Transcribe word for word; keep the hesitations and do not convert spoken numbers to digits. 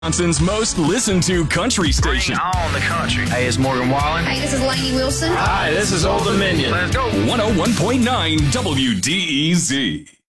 Wisconsin's most listened to country station. Bring on the country. Hey, it's Morgan Wallen. Hey, this is Lainey Wilson. Hi, this is Old Dominion. Let's go. one oh one point nine W D E Z.